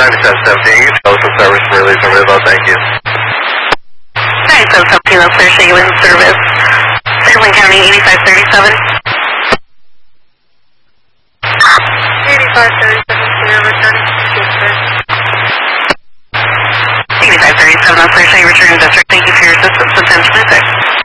9717, you tell us the service release over there, thank you. 9717, that's clear, show you in service. Franklin County, 8537. 8537, clear, returning to district. 8537, that's clear, show you returning district. Thank you for your assistance. Attention,